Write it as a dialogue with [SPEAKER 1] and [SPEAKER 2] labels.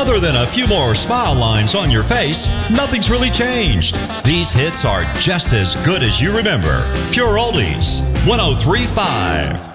[SPEAKER 1] Other than a few more smile lines on your face, nothing's really changed. These hits are just as good as you remember. Pure Oldies, 103.5.